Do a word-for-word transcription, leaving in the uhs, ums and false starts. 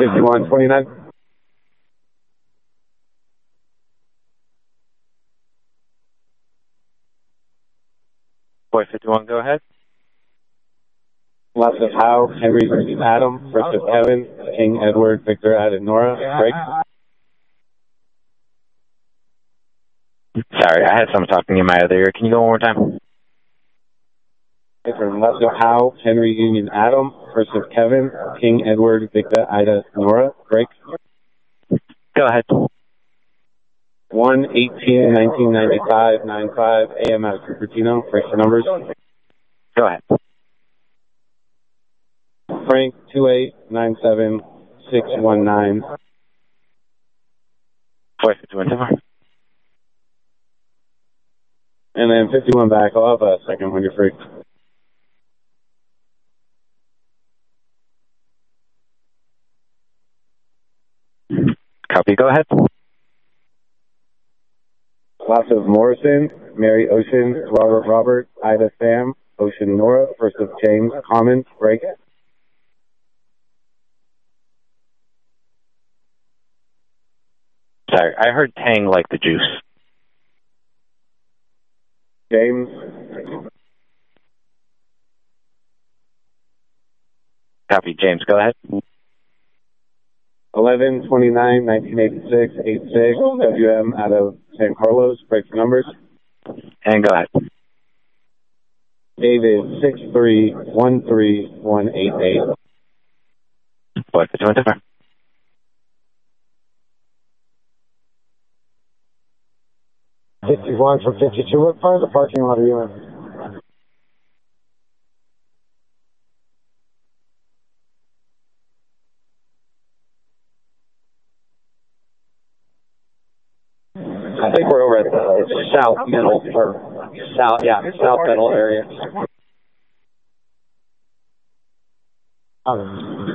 fifty-one twenty-nine. Boy fifty-one, go ahead. Left of Howe, Henry, Adam. First of Kevin, King, Edward, Victor, Adam, Nora. Break. Sorry, I had someone talking in my other ear. Can you go one more time? From left of Howe, Henry, Union, Adam. First of Kevin, King, Edward, Victor, Ida, Nora. Break. Go ahead. one eighteen nineteen ninety-five ninety-five A M out of Cupertino. Break the numbers. Go ahead. Frank, two eight nine seven six one nine. Boy fifty-one, so far. And then fifty-one back. I'll have a second when you're free. Copy, go ahead. Lots of Morrison, Mary Ocean, Robert Robert, Ida Sam, Ocean Nora, first of James, Common, break. Sorry, I heard Tang like the juice. James. Copy, James, go ahead. eleven twenty-nine nineteen eighty-six eighty-six W M out of San Carlos, break the numbers. And go ahead. David, six three one three one eight eight. Boy fifty-one, so far. fifty-one for fifty-two. What part of the parking lot are you in? I think we're over at the south middle, or south, yeah, south middle area. Oh,